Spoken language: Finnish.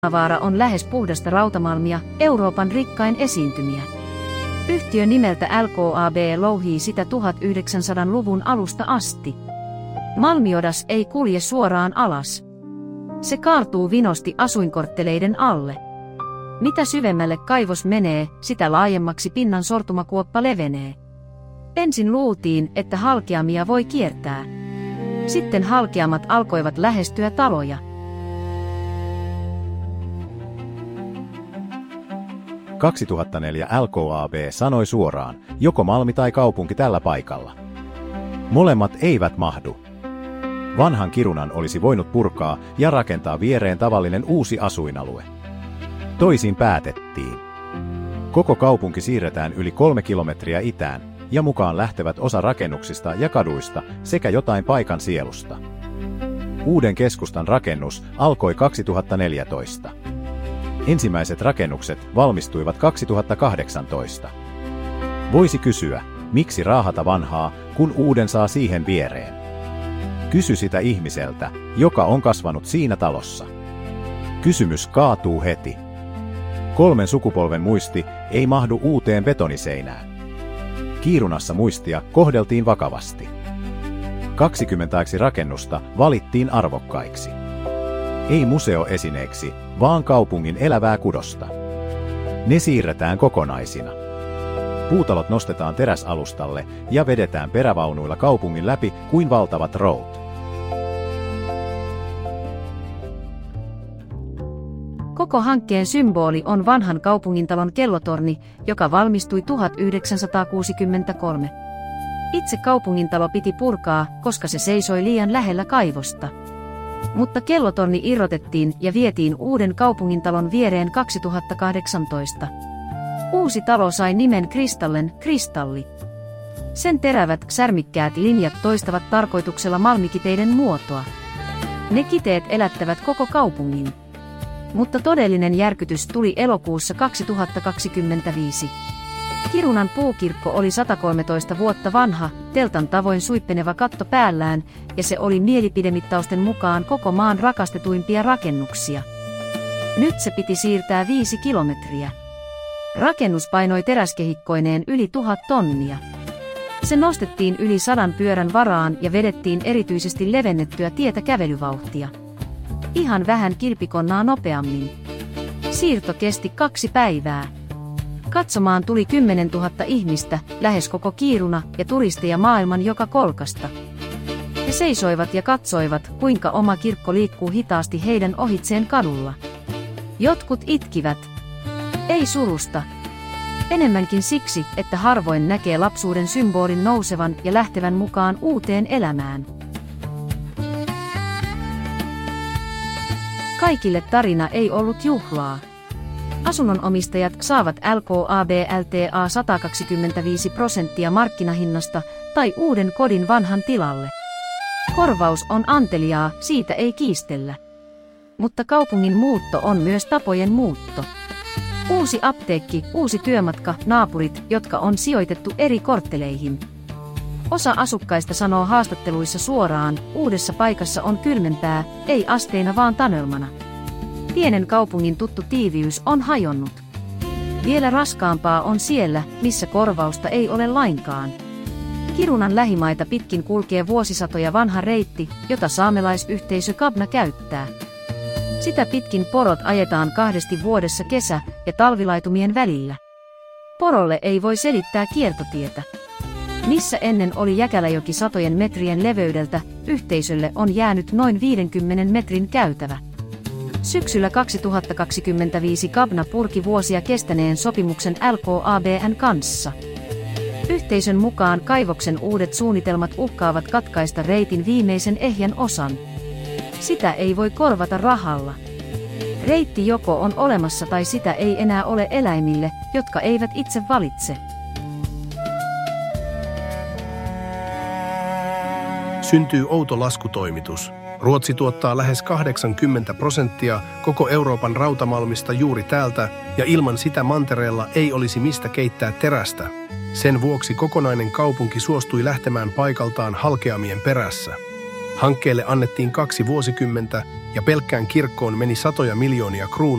Luonnonvaara on lähes puhdasta rautamalmia, Euroopan rikkain esiintymiä. Yhtiö nimeltä LKAB louhii sitä 1900-luvun alusta asti. Malmiodas ei kulje suoraan alas. Se kaartuu vinosti asuinkortteleiden alle. Mitä syvemmälle kaivos menee, sitä laajemmaksi pinnan sortumakuoppa levenee. Ensin luultiin, että halkeamia voi kiertää. Sitten halkeamat alkoivat lähestyä taloja. – 2004 LKAB sanoi suoraan, joko malmi tai kaupunki tällä paikalla. Molemmat eivät mahdu. Vanhan Kirunan olisi voinut purkaa ja rakentaa viereen tavallinen uusi asuinalue. Toisin päätettiin. Koko kaupunki siirretään yli 3 kilometriä itään, ja mukaan lähtevät osa rakennuksista ja kaduista sekä jotain paikan sielusta. Uuden keskustan rakennus alkoi 2014. Ensimmäiset rakennukset valmistuivat 2018. Voisi kysyä, miksi raahata vanhaa, kun uuden saa siihen viereen? Kysy sitä ihmiseltä, joka on kasvanut siinä talossa. Kysymys kaatuu heti. 3 sukupolven muisti ei mahdu uuteen betoniseinään. Kiirunassa muistia kohdeltiin vakavasti. 20 rakennusta valittiin arvokkaiksi. Ei museoesineeksi, vaan kaupungin elävää kudosta. Ne siirretään kokonaisina. Puutalot nostetaan teräsalustalle ja vedetään perävaunuilla kaupungin läpi kuin valtavat rout. Koko hankkeen symboli on vanhan kaupungintalon kellotorni, joka valmistui 1963. Itse kaupungintalo piti purkaa, koska se seisoi liian lähellä kaivosta. Mutta kellotorni irrotettiin ja vietiin uuden kaupungintalon viereen 2018. Uusi talo sai nimen Kristallen, kristalli. Sen terävät, särmikkäät linjat toistavat tarkoituksella malmikiteiden muotoa. Ne kiteet elättävät koko kaupungin. Mutta todellinen järkytys tuli elokuussa 2025. Kirunan puukirkko oli 113 vuotta vanha, teltan tavoin suippeneva katto päällään, ja se oli mielipidemittausten mukaan koko maan rakastetuimpia rakennuksia. Nyt se piti siirtää 5 kilometriä. Rakennus painoi teräskehikkoineen yli 1000 tonnia. Se nostettiin yli 100 pyörän varaan ja vedettiin erityisesti levennettyä tietä kävelyvauhtia. Ihan vähän kilpikonnaa nopeammin. Siirto kesti 2 päivää. Katsomaan tuli 10 000 ihmistä, lähes koko Kiiruna ja turisteja maailman joka kolkasta. He seisoivat ja katsoivat, kuinka oma kirkko liikkuu hitaasti heidän ohitseen kadulla. Jotkut itkivät. Ei surusta. Enemmänkin siksi, että harvoin näkee lapsuuden symbolin nousevan ja lähtevän mukaan uuteen elämään. Kaikille tarina ei ollut juhlaa. Asunnonomistajat saavat LKAB-LTA 125% markkinahinnasta tai uuden kodin vanhan tilalle. Korvaus on anteliaa, siitä ei kiistellä. Mutta kaupungin muutto on myös tapojen muutto. Uusi apteekki, uusi työmatka, naapurit, jotka on sijoitettu eri kortteleihin. Osa asukkaista sanoo haastatteluissa suoraan, uudessa paikassa on kylmempää, ei asteina vaan tanelmana. Pienen kaupungin tuttu tiiviys on hajonnut. Vielä raskaampaa on siellä, missä korvausta ei ole lainkaan. Kirunan lähimaita pitkin kulkee vuosisatoja vanha reitti, jota saamelaisyhteisö Kabna käyttää. Sitä pitkin porot ajetaan 2 vuodessa kesä- ja talvilaitumien välillä. Porolle ei voi selittää kiertotietä. Missä ennen oli Jäkäläjoki satojen metrien leveydeltä, yhteisölle on jäänyt noin 50 metrin käytävä. Syksyllä 2025 Kabna purki vuosia kestäneen sopimuksen LKAB:n kanssa. Yhteisön mukaan kaivoksen uudet suunnitelmat uhkaavat katkaista reitin viimeisen ehjän osan. Sitä ei voi korvata rahalla. Reitti joko on olemassa tai sitä ei enää ole eläimille, jotka eivät itse valitse. Syntyy outo laskutoimitus. Ruotsi tuottaa lähes 80% koko Euroopan rautamalmista juuri täältä, ja ilman sitä mantereella ei olisi mistä keittää terästä. Sen vuoksi kokonainen kaupunki suostui lähtemään paikaltaan halkeamien perässä. Hankkeelle annettiin 2 vuosikymmentä, ja pelkkään kirkkoon meni satoja miljoonia kruunuja.